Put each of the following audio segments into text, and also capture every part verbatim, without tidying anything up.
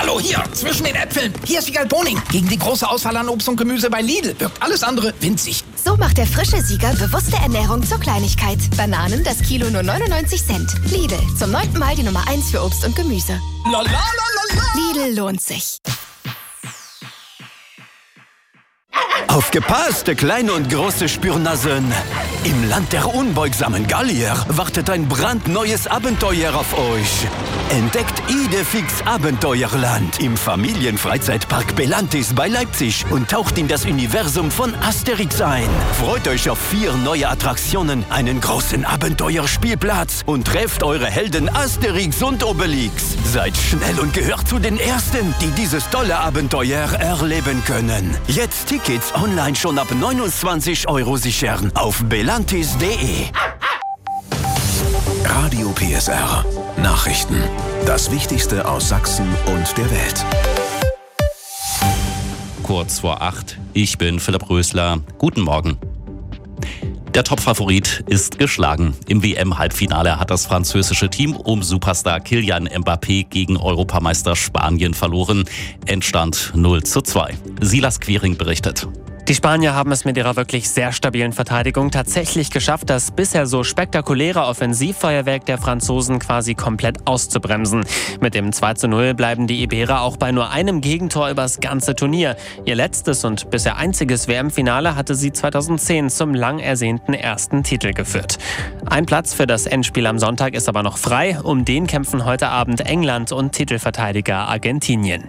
Hallo, hier, zwischen den Äpfeln. Hier ist Siegal Boning. Gegen die große Auswahl an Obst und Gemüse bei Lidl wirkt alles andere winzig. So macht der frische Sieger bewusste Ernährung zur Kleinigkeit. Bananen das Kilo nur neunundneunzig Cent. Lidl, zum neunten Mal die Nummer eins für Obst und Gemüse. La, la, la, la, la. Lidl lohnt sich. Aufgepasst, kleine und große Spürnasen! Im Land der unbeugsamen Gallier wartet ein brandneues Abenteuer auf euch. Entdeckt Idefix Abenteuerland im Familienfreizeitpark Belantis bei Leipzig und taucht in das Universum von Asterix ein. Freut euch auf vier neue Attraktionen, einen großen Abenteuerspielplatz und trefft eure Helden Asterix und Obelix. Seid schnell und gehört zu den Ersten, die dieses tolle Abenteuer erleben können. Jetzt Tickets online schon ab neunundzwanzig Euro sichern auf belantis punkt de. Radio P S R. Nachrichten. Das Wichtigste aus Sachsen und der Welt. Kurz vor acht. Ich bin Philipp Rösler. Guten Morgen. Der Topfavorit ist geschlagen. Im W M-Halbfinale hat das französische Team um Superstar Kylian Mbappé gegen Europameister Spanien verloren. Endstand null zu zwei. Silas Quiring berichtet. Die Spanier haben es mit ihrer wirklich sehr stabilen Verteidigung tatsächlich geschafft, das bisher so spektakuläre Offensivfeuerwerk der Franzosen quasi komplett auszubremsen. Mit dem zwei zu null bleiben die Iberer auch bei nur einem Gegentor übers ganze Turnier. Ihr letztes und bisher einziges W M-Finale hatte sie zweitausendzehn zum lang ersehnten ersten Titel geführt. Ein Platz für das Endspiel am Sonntag ist aber noch frei. Um den kämpfen heute Abend England und Titelverteidiger Argentinien.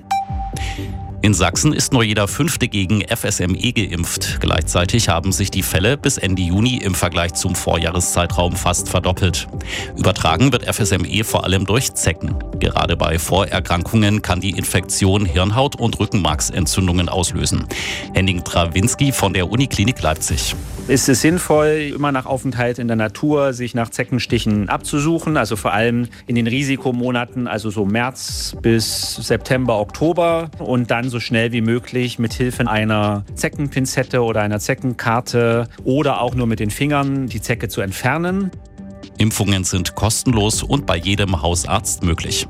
In Sachsen ist nur jeder Fünfte gegen F S M E geimpft. Gleichzeitig haben sich die Fälle bis Ende Juni im Vergleich zum Vorjahreszeitraum fast verdoppelt. Übertragen wird F S M E vor allem durch Zecken. Gerade bei Vorerkrankungen kann die Infektion Hirnhaut- und Rückenmarksentzündungen auslösen. Henning Trawinski von der Uniklinik Leipzig. Ist es sinnvoll, immer nach Aufenthalt in der Natur sich nach Zeckenstichen abzusuchen, also vor allem in den Risikomonaten, also so März bis September, Oktober, und dann so schnell wie möglich mit Hilfe einer Zeckenpinzette oder einer Zeckenkarte oder auch nur mit den Fingern die Zecke zu entfernen. Impfungen sind kostenlos und bei jedem Hausarzt möglich.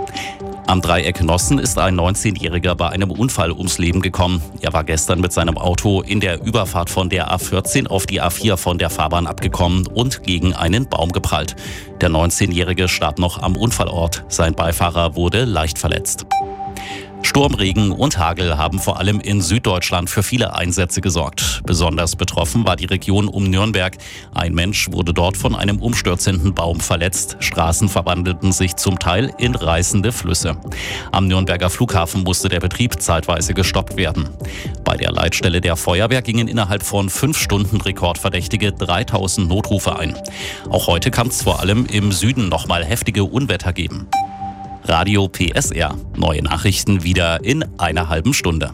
Am Dreieck Nossen ist ein neunzehnjähriger bei einem Unfall ums Leben gekommen. Er war gestern mit seinem Auto in der Überfahrt von der A vierzehn auf die A vier von der Fahrbahn abgekommen und gegen einen Baum geprallt. Der neunzehnjährige starb noch am Unfallort. Sein Beifahrer wurde leicht verletzt. Sturmregen und Hagel haben vor allem in Süddeutschland für viele Einsätze gesorgt. Besonders betroffen war die Region um Nürnberg. Ein Mensch wurde dort von einem umstürzenden Baum verletzt. Straßen verwandelten sich zum Teil in reißende Flüsse. Am Nürnberger Flughafen musste der Betrieb zeitweise gestoppt werden. Bei der Leitstelle der Feuerwehr gingen innerhalb von fünf Stunden rekordverdächtige dreitausend Notrufe ein. Auch heute kann es vor allem im Süden nochmal heftige Unwetter geben. Radio P S R. Neue Nachrichten wieder in einer halben Stunde.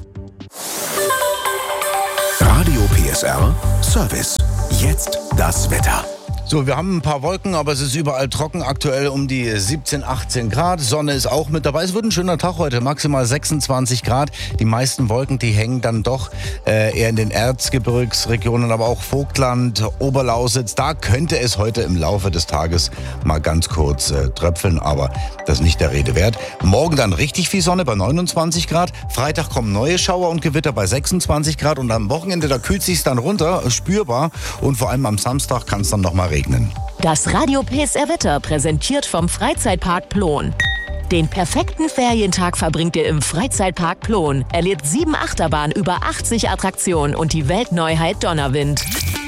Radio P S R Service. Jetzt das Wetter. So, wir haben ein paar Wolken, aber es ist überall trocken. Aktuell um die siebzehn, achtzehn Grad. Sonne ist auch mit dabei. Es wird ein schöner Tag heute, maximal sechsundzwanzig Grad. Die meisten Wolken, die hängen dann doch äh, eher in den Erzgebirgsregionen, aber auch Vogtland, Oberlausitz. Da könnte es heute im Laufe des Tages mal ganz kurz äh, tröpfeln, aber das ist nicht der Rede wert. Morgen dann richtig viel Sonne bei neunundzwanzig Grad. Freitag kommen neue Schauer und Gewitter bei sechsundzwanzig Grad. Und am Wochenende, da kühlt es sich dann runter, spürbar. Und vor allem am Samstag kann es dann noch mal regnen. Das Radio P S R Wetter präsentiert vom Freizeitpark Plon. Den perfekten Ferientag verbringt ihr im Freizeitpark Plon. Erlebt sieben Achterbahnen, über achtzig Attraktionen und die Weltneuheit Donnerwind.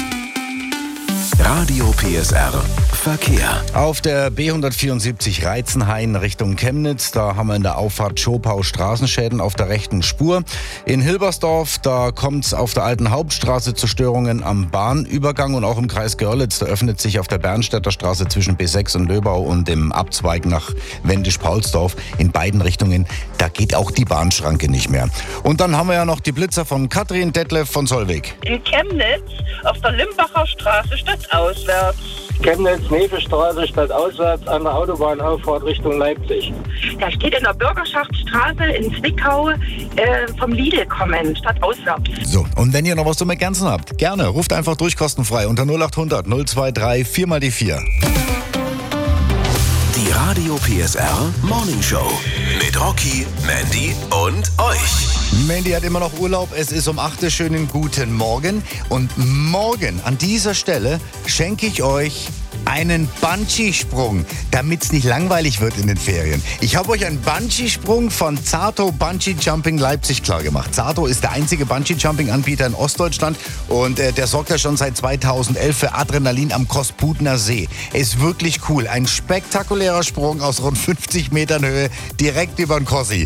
Radio P S R Verkehr. Auf der B hundertvierundsiebzig Reizenhain Richtung Chemnitz, da haben wir in der Auffahrt Schopau Straßenschäden auf der rechten Spur. In Hilbersdorf, da kommt es auf der alten Hauptstraße zu Störungen am Bahnübergang und auch im Kreis Görlitz, da öffnet sich auf der Bernstädter Straße zwischen B sechs und Löbau und dem Abzweig nach Wendisch-Paulsdorf in beiden Richtungen, da geht auch die Bahnschranke nicht mehr. Und dann haben wir ja noch die Blitzer von Katrin Detlef von Solvig. In Chemnitz auf der Limbacher Straße stadtauswärts. Chemnitz-Nevestraße stadtauswärts an der Autobahnauffahrt Richtung Leipzig. Da steht in der Bürgerschaftsstraße in Zwickau äh, vom Lidl kommen, stadtauswärts. So, und wenn ihr noch was zum Ergänzen habt, gerne, ruft einfach durch kostenfrei unter null acht hundert null zwei drei vier mal die vier. Die Radio P S R Morning Show mit Rocky, Mandy und euch. Mandy hat immer noch Urlaub. Es ist um acht Uhr. Schönen guten Morgen. Und morgen an dieser Stelle schenke ich euch einen Bungee-Sprung, damit es nicht langweilig wird in den Ferien. Ich habe euch einen Bungee-Sprung von Zato Bungee Jumping Leipzig klar gemacht. Zato ist der einzige Bungee-Jumping-Anbieter in Ostdeutschland und äh, der sorgt ja schon seit zweitausendelf für Adrenalin am Kosputener See. Ist wirklich cool. Ein spektakulärer Sprung aus rund fünfzig Metern Höhe direkt über den Kossi.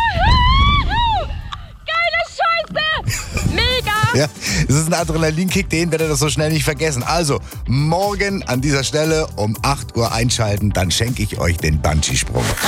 Ja, das ist ein Adrenalinkick, den werdet ihr so schnell nicht vergessen. Also, morgen an dieser Stelle um acht Uhr einschalten, dann schenke ich euch den Bungee-Sprung.